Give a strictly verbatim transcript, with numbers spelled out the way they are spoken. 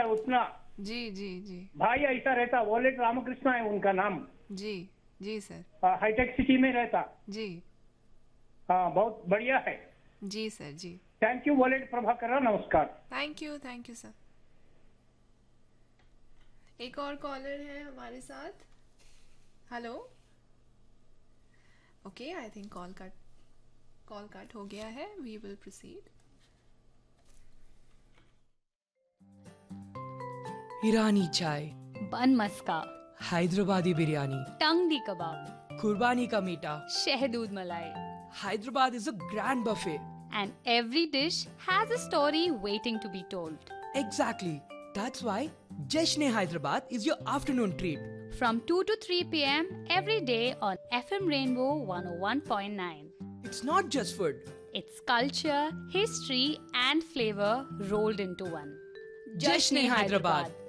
है उतना। जी जी जी भाई ऐसा रहता, वॉलेट रामकृष्ण है उनका नाम। जी जी सर। हाईटेक सिटी में रहता। जी हाँ, बहुत बढ़िया है। जी sir ji. Thank you wallet Prabhakar, नमस्कार। Thank you thank you sir. एक और कॉलर है हमारे साथ। Hello. Okay, I think call cut call cut हो गया है। We will proceed. ईरानी चाय, बन मस्का, हैदराबादी बिरयानी, टंगडी कबाब, कुर्बानी का मीठा, शहदूद मलाई. Hyderabad is a grand buffet. And every dish has a story waiting to be told. Exactly. That's why Jashn Hyderabad is your afternoon treat. From two to three p m every day on F M Rainbow one oh one point nine. It's not just food. It's culture, history and flavor rolled into one. Jashn Hyderabad.